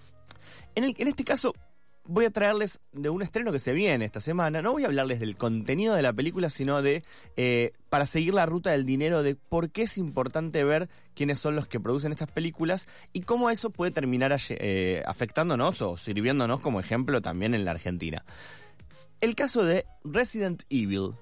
En, el, en este caso, voy a traerles de un estreno que se viene esta semana. No voy a hablarles del contenido de la película, sino de, eh, para seguir la ruta del dinero, de por qué es importante ver quiénes son los que producen estas películas y cómo eso puede terminar eh, afectándonos o sirviéndonos como ejemplo también en la Argentina. El caso de Resident Evil.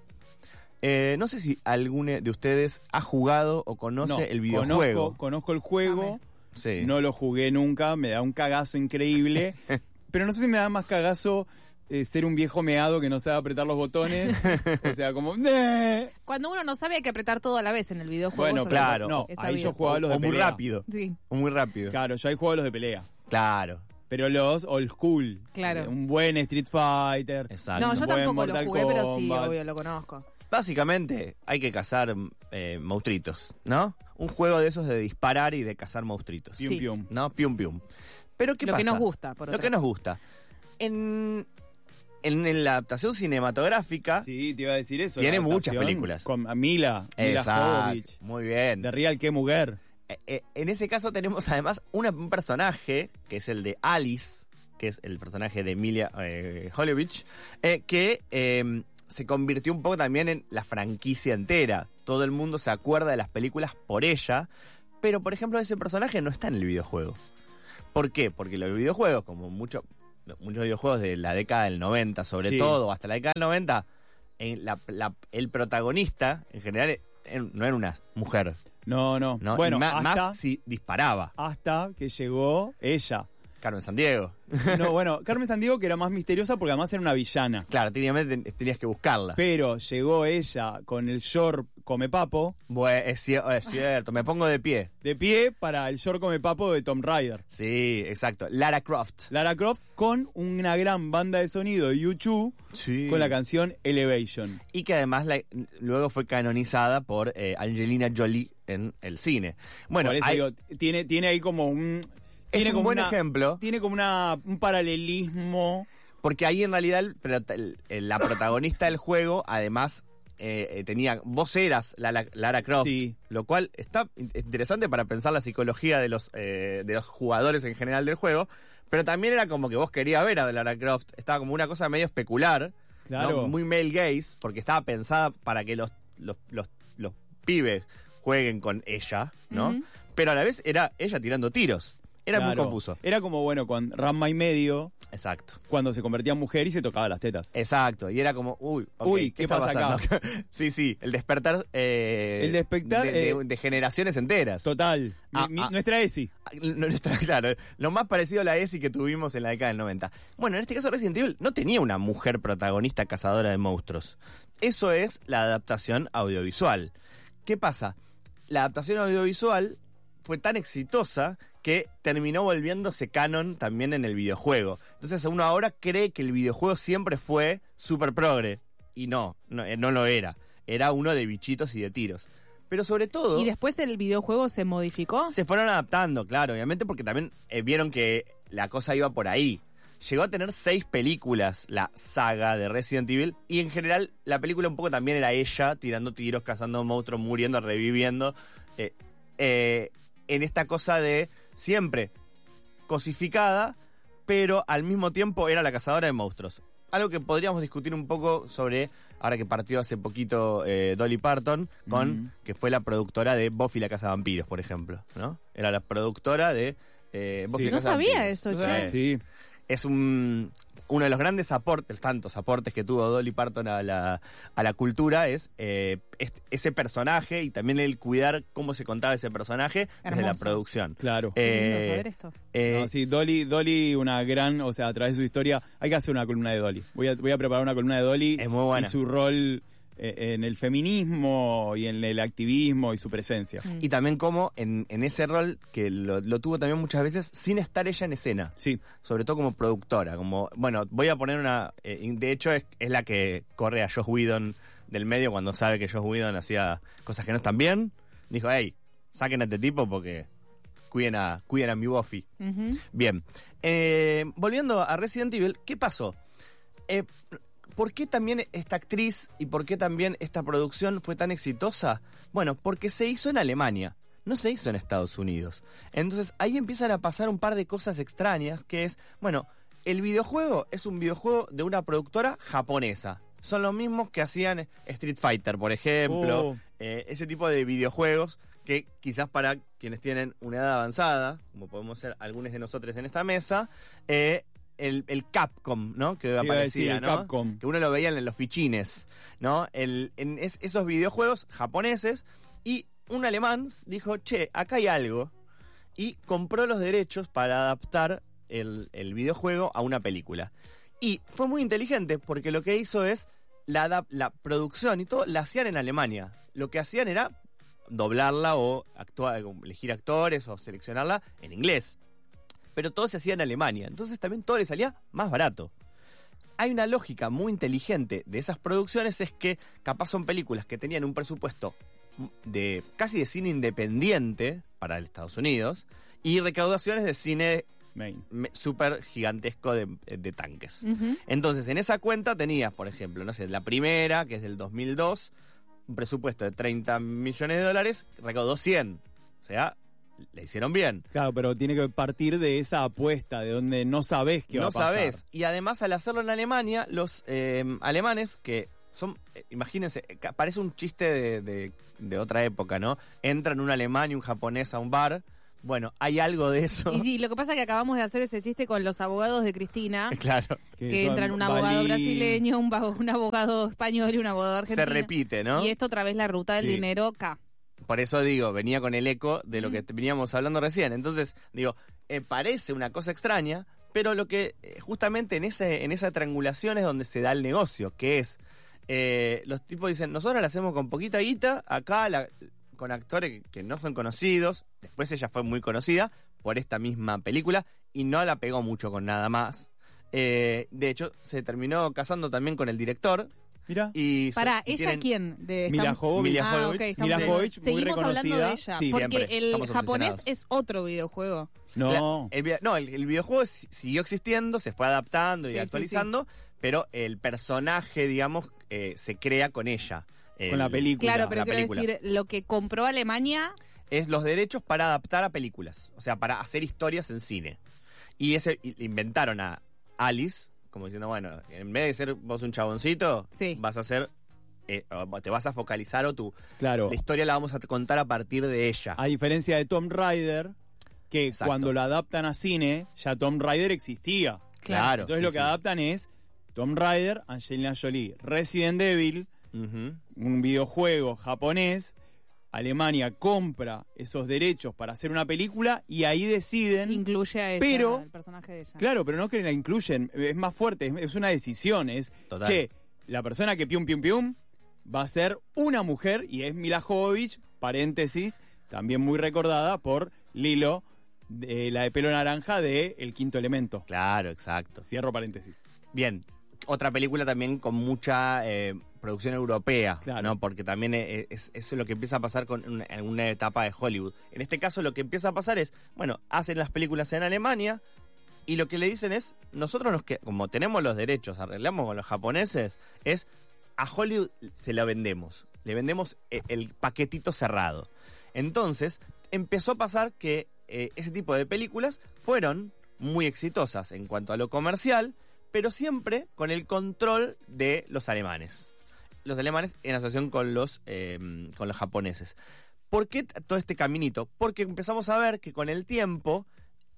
Eh, no sé si alguno de ustedes ha jugado o conoce no, el videojuego. Conozco, conozco el juego. Sí. No lo jugué nunca, me da un cagazo increíble. Pero no sé si me da más cagazo eh, ser un viejo meado que no sabe apretar los botones. O sea, como... ¡Nee! Cuando uno no sabe hay que apretar todo a la vez en el videojuego. Bueno, claro. No, ahí bien. Yo jugaba los de o muy pelea. rápido. Sí. O muy rápido. Claro, yo ahí jugaba los de pelea. Claro. Pero los old school. Claro. Eh, un buen Street Fighter. Exacto. No, yo tampoco Mortal lo jugué, Kombat. pero sí, obvio, lo conozco. Básicamente hay que cazar eh, monstruitos, ¿no? Un juego de esos de disparar y de cazar monstruitos. Pium, sí. pium. ¿No? Pium, pium. Pero ¿qué lo pasa? Lo que nos gusta, por Lo otra. que nos gusta. En, en, en la adaptación cinematográfica... Sí, te iba a decir eso. Tiene muchas películas. Con Mila, Mila Jovovich. Muy bien. De Real que Mujer. Eh, eh, en ese caso tenemos además una, un personaje, que es el de Alice, que es el personaje de Emilia eh, Jovovich, eh, que... Eh, se convirtió un poco también en la franquicia entera. Todo el mundo se acuerda de las películas por ella, pero por ejemplo ese personaje no está en el videojuego. ¿Por qué? Porque los videojuegos, como mucho, muchos videojuegos de la década del noventa, sobre sí. todo, hasta la década del noventa, en la, la, el protagonista, en general, no era una mujer. No, no. ¿no? Bueno, más, hasta, más si disparaba. Hasta que llegó ella. Carmen Sandiego. No, bueno, Carmen Sandiego que era más misteriosa porque además era una villana. Claro, técnicamente tenías que buscarla. Pero llegó ella con el short come papo. Bueno, es, cier- es cierto, me pongo de pie. De pie para el short come papo de Tomb Raider. Sí, exacto. Lara Croft. Lara Croft con una gran banda de sonido de YouTube sí. con la canción Elevation. Y que además la, luego fue canonizada por eh, Angelina Jolie en el cine. Bueno, por eso hay... digo, tiene, tiene ahí como un... Es tiene un como buen una, ejemplo. Tiene como una, un paralelismo. Porque ahí en realidad el, el, el, la protagonista del juego, además, eh, tenía. Vos eras la, la, Lara Croft. Sí. Lo cual está interesante para pensar la psicología de los, eh, de los jugadores en general del juego. Pero también era como que vos querías ver a Lara Croft. Estaba como una cosa medio especular. Claro. ¿no? Muy male gaze, porque estaba pensada para que los, los, los, los pibes jueguen con ella, ¿no? Uh-huh. Pero a la vez era ella tirando tiros. Era claro. muy confuso. Era como, bueno, con Ranma y medio. Exacto. Cuando se convertía en mujer y se tocaba las tetas. Exacto. Y era como, uy, okay, uy, ¿qué, ¿qué está pasa pasando? acá? Sí, sí. El despertar. Eh, el despertar. De, de, eh, de generaciones enteras. Total. Ah, mi, ah, nuestra ESI. Nuestra, claro. Lo más parecido a la ESI que tuvimos en la década del noventa. Bueno, en este caso Resident Evil no tenía una mujer protagonista cazadora de monstruos. Eso es la adaptación audiovisual. ¿Qué pasa? La adaptación audiovisual fue tan exitosa que terminó volviéndose canon también en el videojuego. Entonces uno ahora cree que el videojuego siempre fue super progre. Y no, no, no lo era. Era uno de bichitos y de tiros. Pero sobre todo... ¿Y después el videojuego se modificó? Se fueron adaptando, claro, obviamente, porque también eh, vieron que la cosa iba por ahí. Llegó a tener seis películas, la saga de Resident Evil, y en general la película un poco también era ella tirando tiros, cazando monstruos, muriendo, reviviendo. Eh, eh, en esta cosa de siempre cosificada, pero al mismo tiempo era la cazadora de monstruos. Algo que podríamos discutir un poco sobre, ahora que partió hace poquito eh, Dolly Parton, con mm. que fue la productora de Buffy la cazavampiros, por ejemplo, ¿no? Era la productora de eh, Buffy sí. la cazavampiros. No sabía eso, che. Sí. Es un... uno de los grandes aportes, tantos aportes que tuvo Dolly Parton a la, a la cultura es eh, este, ese personaje y también el cuidar cómo se contaba ese personaje Hermoso. desde la producción. Claro. Qué lindo Eh, saber esto. eh, No, sí, Dolly, Dolly, una gran, o sea, a través de su historia, hay que hacer una columna de Dolly. Voy a, voy a preparar una columna de Dolly Es muy buena. y su rol eh, en el feminismo y en el activismo y su presencia. Y también como en, en ese rol que lo, lo tuvo también muchas veces sin estar ella en escena. Sí. Sobre todo como productora. Como, bueno, voy a poner una... eh, de hecho es, es la que corre a Joss Whedon del medio cuando sabe que Joss Whedon hacía cosas que no están bien. Dijo, hey, saquen a este tipo porque cuiden a, cuiden a mi Buffy. Ujú. Bien. Eh, volviendo a Resident Evil, ¿qué pasó? Eh, ¿Por qué también esta actriz y por qué también esta producción fue tan exitosa? Bueno, porque se hizo en Alemania, no se hizo en Estados Unidos. Entonces ahí empiezan a pasar un par de cosas extrañas, que es, bueno, el videojuego es un videojuego de una productora japonesa. Son los mismos que hacían Street Fighter, por ejemplo, Oh. eh, ese tipo de videojuegos que quizás para quienes tienen una edad avanzada, como podemos ser algunos de nosotros en esta mesa, eh, El, el Capcom, ¿no? Que Iba a aparecía, decir, el ¿no? Capcom. Que uno lo veía en los fichines, ¿no? El, en es- esos videojuegos japoneses, y un alemán dijo, che, acá hay algo, y compró los derechos para adaptar el, el videojuego a una película. Y fue muy inteligente, porque lo que hizo es, la, adap- la producción y todo, la hacían en Alemania. Lo que hacían era doblarla o actuar, elegir actores o seleccionarla en inglés. Pero todo se hacía en Alemania, entonces también todo le salía más barato. Hay una lógica muy inteligente de esas producciones, es que capaz son películas que tenían un presupuesto de casi de cine independiente para el Estados Unidos y recaudaciones de cine Main. me- súper gigantesco de, de tanques. Ujú. Entonces en esa cuenta tenías, por ejemplo, no sé, la primera, que es del dos mil dos, un presupuesto de treinta millones de dólares, recaudó cien. O sea, le hicieron bien. Claro, pero tiene que partir de esa apuesta, de donde no sabés qué va No a pasar. sabés. Y además, al hacerlo en Alemania, los eh, alemanes, que son, eh, imagínense, eh, ca- parece un chiste de, de- de otra época, ¿no? Entran un alemán y un japonés a un bar. Bueno, hay algo de eso. Y sí, lo que pasa es que acabamos de hacer ese chiste con los abogados de Cristina. Claro. Que entran un abogado brasileño, un, ba- un abogado español y un abogado argentino. Se repite, ¿no? Y esto otra vez la ruta del Sí. dinero acá. Por eso digo, venía con el eco de lo que te- veníamos hablando recién. Entonces, digo, eh, parece una cosa extraña, pero lo que eh, justamente en, ese, en esa triangulación es donde se da el negocio, que es, eh, los tipos dicen, nosotros la hacemos con poquita guita, acá la- con actores que no son conocidos, después ella fue muy conocida por esta misma película y no la pegó mucho con nada más. Eh, de hecho, se terminó casando también con el director. Mira. Y so- Para, y ¿ella tienen- quién? De, Mila estamos- Jovovich. Mila Ah, Jovovich. ok, estamos Mila hablando- Jovovich, muy Seguimos hablando de reconocida. ella, Sí, porque siempre, el estamos japonés obsesionados. es otro videojuego. No. La- el, vi- no, el, el videojuego si- siguió existiendo, se fue adaptando y Sí, sí, actualizando, pero el personaje, digamos, eh, se crea con ella. El- Con la película. Claro, pero la quiero película. decir, lo que compró Alemania, Es los derechos para adaptar a películas, o sea, para hacer historias en cine. Y ese y- inventaron a Alice, como diciendo, bueno, en vez de ser vos un chaboncito, Sí. vas a ser, eh, o te vas a focalizar o tú. Claro. La historia la vamos a contar a partir de ella. A diferencia de Tomb Raider, que Exacto. cuando lo adaptan a cine, ya Tomb Raider existía. Claro. Entonces sí, lo que sí. adaptan es Tomb Raider, Angelina Jolie, Resident Evil, Ujú. un videojuego japonés. Alemania compra esos derechos para hacer una película y ahí deciden. incluye a ella, Pero- el personaje de ella. Claro, pero no que la incluyen, es más fuerte, es, es una decisión, es, Total. che, la persona que pium pium pium va a ser una mujer y es Mila Jovovich, paréntesis, también muy recordada por Lilo, de, la de pelo naranja de El Quinto Elemento. Claro, exacto. Cierro paréntesis. Bien, otra película también con mucha eh, producción europea, Claro. ¿no? Porque también es, es- eso es lo que empieza a pasar con una, en una etapa de Hollywood. En este caso lo que empieza a pasar es, bueno, hacen las películas en Alemania y lo que le dicen es, nosotros nos que como tenemos los derechos, arreglamos con los japoneses, es a Hollywood se lo vendemos, le vendemos e- el paquetito cerrado. Entonces, empezó a pasar que eh, ese tipo de películas fueron muy exitosas en cuanto a lo comercial, pero siempre con el control de los alemanes. Los alemanes en asociación con los, eh, con los japoneses. ¿Por qué t- todo este caminito? Porque empezamos a ver que con el tiempo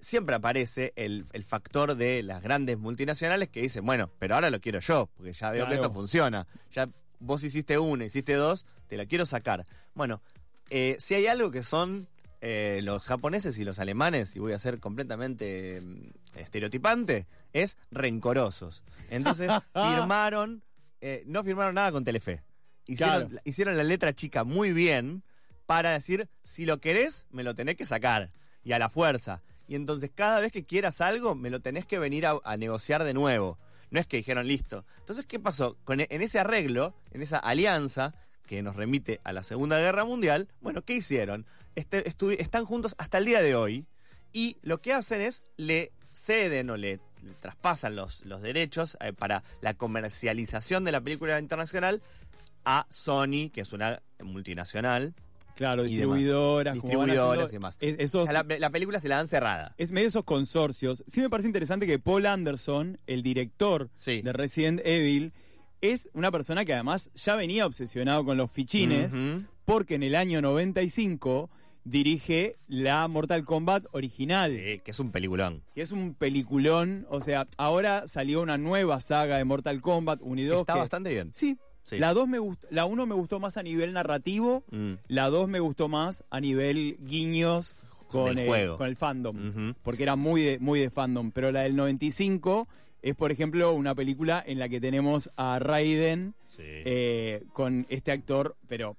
siempre aparece el, el factor de las grandes multinacionales que dicen, bueno, pero ahora lo quiero yo, porque ya veo Claro. que esto funciona. Ya vos hiciste una, hiciste dos, te la quiero sacar. Bueno, eh, si hay algo que son eh, los japoneses y los alemanes, y voy a ser completamente eh, estereotipante, es rencorosos. Entonces firmaron, eh, no firmaron nada con Telefe. Hicieron, Claro. hicieron la letra chica muy bien para decir, si lo querés, me lo tenés que sacar. Y a la fuerza. Y entonces cada vez que quieras algo, me lo tenés que venir a, a negociar de nuevo. No es que dijeron, listo. Entonces, ¿qué pasó? Con, en ese arreglo, en esa alianza que nos remite a la Segunda Guerra Mundial, bueno, ¿qué hicieron? Este, estuvi- están juntos hasta el día de hoy y lo que hacen es le ceden o le, le traspasan los, los derechos eh, para la comercialización de la película internacional a Sony, que es una multinacional. Claro, y distribuidoras. demás. como van Distribuidoras haciendo, y demás. es- esos- O sea, la, la película se la dan cerrada. Es medio esos consorcios. Sí me parece interesante que Paul Anderson, el director de Resident Evil, es una persona que además ya venía obsesionado con los fichines, Ujú. porque en el año noventa y cinco dirige la Mortal Kombat original. Sí, que es un peliculón. Que es un peliculón. O sea, ahora salió una nueva saga de Mortal Kombat, uno y dos. Está que- bastante bien. Sí. Sí. La dos me gustó, la uno me gustó más a nivel narrativo, Mm. la dos me gustó más a nivel guiños con, Del eh, juego. con el fandom, Ujú. porque era muy de, muy de fandom. Pero la del noventa y cinco es, por ejemplo, una película en la que tenemos a Raiden Sí. eh, con este actor, pero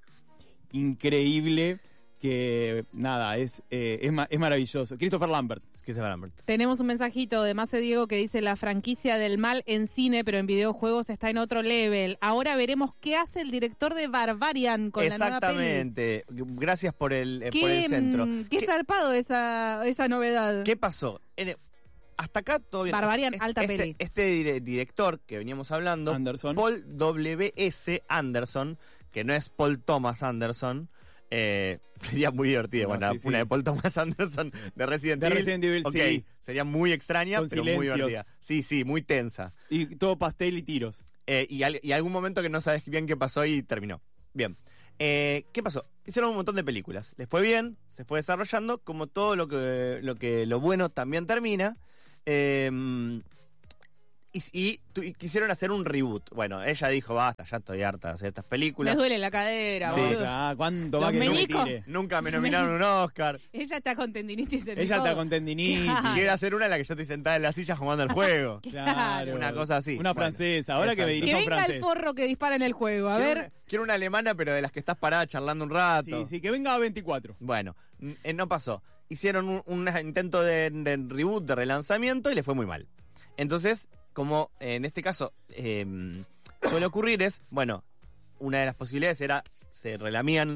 increíble, que nada, es, eh, es, ma- es maravilloso. Christopher Lambert. Christopher Lambert. Tenemos un mensajito de Mace Diego que dice: la franquicia del mal en cine, pero en videojuegos está en otro level. Ahora veremos qué hace el director de Barbarian con la nueva peli. Exactamente. Gracias por el, eh, por Qué, el centro. mm, qué zarpado esa, esa novedad. ¿Qué pasó? En- hasta acá todo bien. Barbarian, Es- alta este, peli. Este dire- director que veníamos hablando, Anderson. Paul W S. Anderson, que no es Paul Thomas Anderson, eh, sería muy divertido. No, bueno, sí, sí. una de Paul Thomas Anderson de Resident De Evil. Resident Evil, Ok, sí. sería muy extraña, Con pero muy silencios. divertida. Sí, sí, muy tensa. Y todo pastel y tiros. Eh, y, al- y algún momento que no sabes bien qué pasó y terminó. Bien. Eh, ¿Qué pasó? Hicieron un montón de películas. Les fue bien, se fue desarrollando, como todo lo que lo, que, lo bueno también termina. Eh, y, y tu- y quisieron hacer un reboot. Bueno, ella dijo, basta, ya estoy harta de hacer estas películas. Me duele la cadera, Sí. boludo. Ah, ¿cuánto Los va que no me meñicos. tire? Nunca me nominaron un Oscar. Ella está con tendinitis en el Ella está codo. con tendinitis. Claro. Quiero hacer una en la que yo estoy sentada en la silla jugando al juego. Claro. Una cosa así. Una Bueno, francesa. Ahora que me exacto. dirija Que un venga el francés. forro que dispara en el juego, a Quiero ver. una, quiero una alemana, pero de las que estás parada charlando un rato. Sí, sí, que venga a veinticuatro. Bueno, n- eh, no pasó. Hicieron un, un intento de, de reboot, de relanzamiento y le fue muy mal. Entonces, como en este caso eh, suele ocurrir es, bueno, una de las posibilidades era, se relamían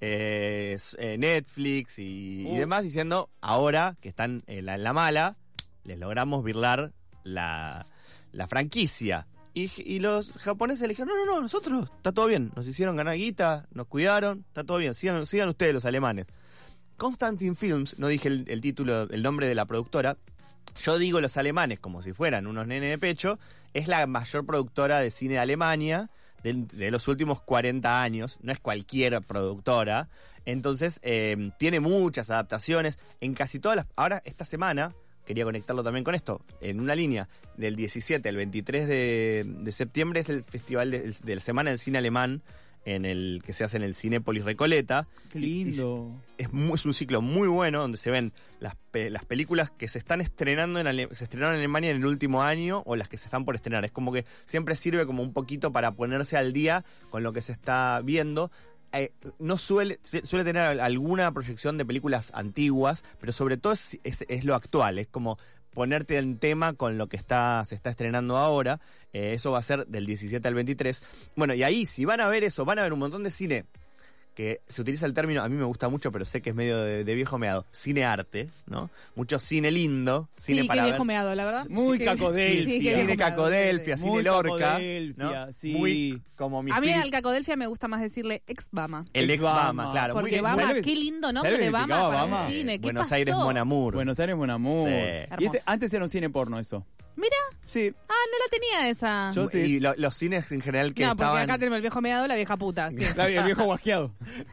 eh, s- eh, Netflix y, y Uh. demás diciendo, ahora que están en la, en la mala, les logramos birlar la, la franquicia. Y, y los japoneses le dijeron, no, no, no, nosotros, está todo bien, nos hicieron ganar guita, nos cuidaron, está todo bien, sigan, sigan ustedes los alemanes. Constantin Films, no dije el, el título, el nombre de la productora, yo digo los alemanes como si fueran unos nenes de pecho, es la mayor productora de cine de Alemania de, de los últimos cuarenta años, no es cualquier productora, entonces eh, tiene muchas adaptaciones en casi todas las... Ahora, esta semana, quería conectarlo también con esto, en una línea del diecisiete al veintitrés de, de septiembre es el festival de, de la Semana del Cine Alemán, en el que se hace en el Cinépolis Recoleta. Qué lindo. Y es, muy- es un ciclo muy bueno donde se ven las, pe- las películas que se están estrenando en Ale- se estrenaron en Alemania en el último año o las que se están por estrenar. Es como que siempre sirve como un poquito para ponerse al día con lo que se está viendo. Eh, no suele se- suele tener al- alguna proyección de películas antiguas, pero sobre todo es, es- es lo actual. Es como ponerte en tema con lo que está se está estrenando ahora. Eh, eso va a ser del diecisiete al veintitrés. Bueno, y ahí, si van a ver eso, van a ver un montón de cine que se utiliza el término, a mí me gusta mucho, pero sé que es medio de, de viejo meado, cine arte, ¿no? Mucho cine lindo, cine Sí, para qué ver. viejo meado, la verdad. Muy Sí, cacodelfia. sí, qué viejo Cine meado. Cacodelfia, cine Muy Lorca, Cacodelfia, ¿no? sí. Muy como mi A mí espíritu- al Cacodelfia me gusta más decirle ex-Bama. el ex Bama, Bama, claro. Porque muy, Bama, ¿sabes lo que- qué lindo ¿sabes nombre lo que de Bama significaba para Bama? el cine. ¿Qué Buenos pasó? Aires Mon Amour. Buenos Aires Mon Amour. Sí. Y este, Hermoso. antes era un cine porno eso. Mira, Sí. ah, no la tenía esa. Yo sí. Y lo- los cines en general que no, porque estaban... acá tenemos el viejo meado, la vieja puta. Sí. La- el viejo guasqueado.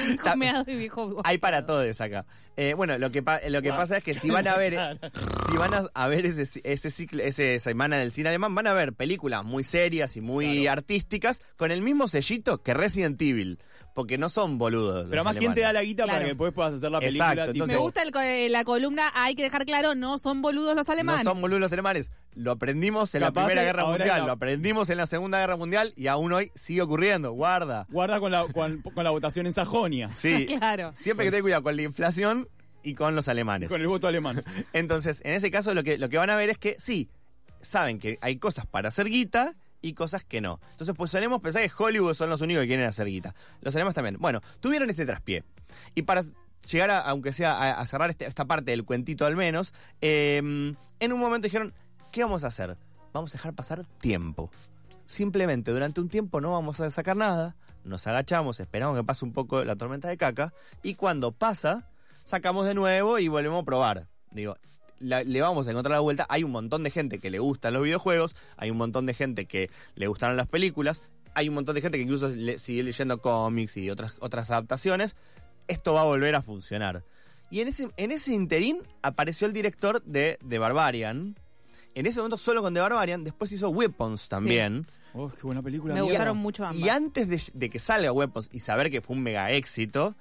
Viejo meado y viejo gordo. Hay para todos acá. Eh, bueno, lo que, pa- lo que pasa es que si van a ver, si van a, a ver ese, ese ciclo, ese semana del cine alemán, van a ver películas muy serias y muy claro. artísticas con el mismo sellito que Resident Evil. Porque no son boludos. Pero más, ¿quién te da la guita claro. para que después puedas hacer la película? Exacto, entonces, me gusta el, la columna, hay que dejar claro, no son boludos los alemanes. No son boludos los alemanes. Lo aprendimos en Capaz la Primera de, Guerra Mundial, no. lo aprendimos en la Segunda Guerra Mundial y aún hoy sigue ocurriendo. Guarda. Guarda con la, con, con la votación en Sajonia. Sí, claro. Siempre hay que tener cuidado con la inflación y con los alemanes. Y con el voto alemán. Entonces, en ese caso lo que, lo que van a ver es que sí, saben que hay cosas para hacer guita y cosas que no. Entonces, pues solemos pensar que Hollywood son los únicos que quieren hacer guita. Los alemanes también. Bueno, tuvieron este traspié. Y para llegar a, aunque sea a, a cerrar este, esta parte del cuentito al menos, eh, en un momento dijeron, ¿qué vamos a hacer? Vamos a dejar pasar tiempo. Simplemente durante un tiempo no vamos a sacar nada, nos agachamos, esperamos que pase un poco la tormenta de caca, y cuando pasa, sacamos de nuevo y volvemos a probar. Digo, La, le vamos a encontrar la vuelta. Hay un montón de gente que le gustan los videojuegos, hay un montón de gente que le gustaron las películas, hay un montón de gente que incluso le, sigue leyendo cómics y otras, otras adaptaciones. Esto va a volver a funcionar. Y en ese, en ese interín apareció el director de The Barbarian. En ese momento solo con The Barbarian, después hizo Weapons también. Sí. Oh, qué buena película. Me gustaron mucho ambas. Y antes de, de que salga Weapons y saber que fue un mega éxito,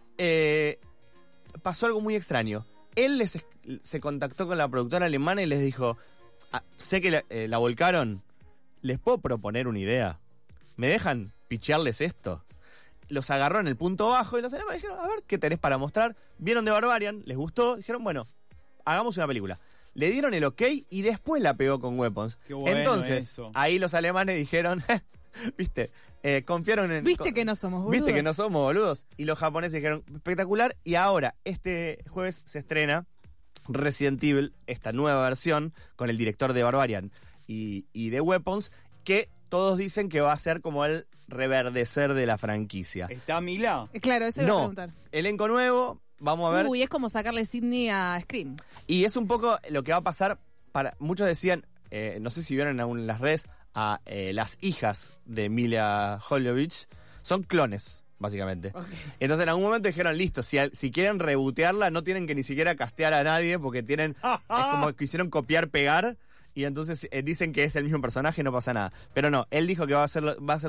eh, pasó algo muy extraño. Él les, se contactó con la productora alemana y les dijo, ah, sé que la, eh, la volcaron, ¿les puedo proponer una idea? ¿Me dejan pichearles esto? Los agarró en el punto bajo y los alemanes dijeron, a ver, ¿qué tenés para mostrar? Vieron The Barbarian, les gustó, dijeron, bueno, hagamos una película. Le dieron el ok y después la pegó con Weapons. Qué bueno. Entonces, eso. Ahí los alemanes dijeron, viste, eh, confiaron en... Viste con, que no somos boludos. Viste que no somos boludos. Y los japoneses dijeron, espectacular. Y ahora, este jueves se estrena Resident Evil, esta nueva versión, con el director de Barbarian y, y de Weapons, que todos dicen que va a ser como el reverdecer de la franquicia. ¿Está Mila? Claro, eso iba no, a preguntar. Elenco nuevo, vamos a ver. Uy, es como sacarle Sidney a Scream. Y es un poco lo que va a pasar para... Muchos decían, eh, no sé si vieron aún en las redes, a eh, las hijas de Mila Jovovich, son clones, básicamente. Okay. Entonces en algún momento dijeron, listo, si, si quieren rebotearla, no tienen que ni siquiera castear a nadie, porque tienen... es como que hicieron copiar, pegar, y entonces eh, dicen que es el mismo personaje y no pasa nada. Pero no, él dijo que va a ser, va a ser